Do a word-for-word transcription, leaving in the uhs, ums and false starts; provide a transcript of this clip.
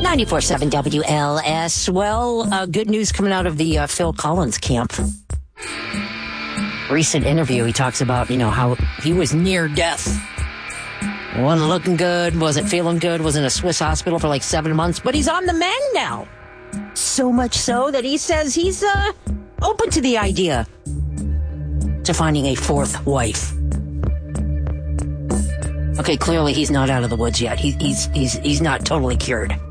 ninety-four point seven W L S. Well, uh, good news coming out of the uh, Phil Collins camp. Recent interview, he talks about, you know, how he was near death. Wasn't looking good, wasn't feeling good, was in a Swiss hospital for like seven months, but he's on the mend now. So much so that he says he's uh, open to the idea to finding a fourth wife. Okay, clearly he's not out of the woods yet. He, he's he's he's not totally cured.